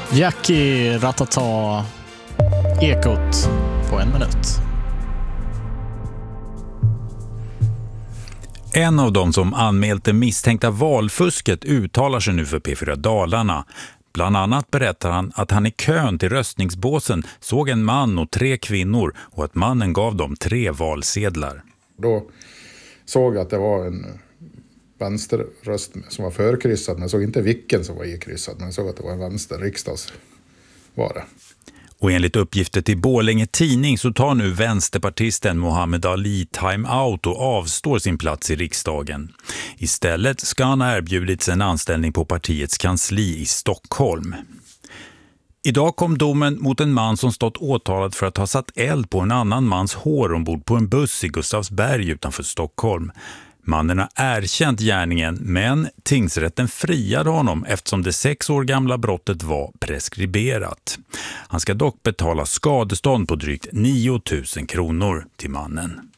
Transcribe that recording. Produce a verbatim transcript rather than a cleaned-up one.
Jackie Ratata Ekot på en minut. En av dem som anmält det misstänkta valfusket uttalar sig nu för P fyra Dalarna. Bland annat berättar han att han i kön till röstningsbåsen såg en man och tre kvinnor och att mannen gav dem tre valsedlar. Då såg jag att det var en vänsterröst som var förkryssad, men jag såg inte vilken som var ikryssad, men jag såg att det var en vänster riksdags var det. Och enligt uppgifter till Borlänge Tidning så tar nu vänsterpartisten Mohammed Ali time out och avstår sin plats i riksdagen. Istället ska han ha erbjudits en anställning på partiets kansli i Stockholm. Idag kom domen mot en man som stått åtalad för att ha satt eld på en annan mans hår ombord på en buss i Gustavsberg utanför Stockholm. Mannen har erkänt gärningen, men tingsrätten friade honom eftersom det sex år gamla brottet var preskriberat. Han ska dock betala skadestånd på drygt nio tusen kronor till mannen.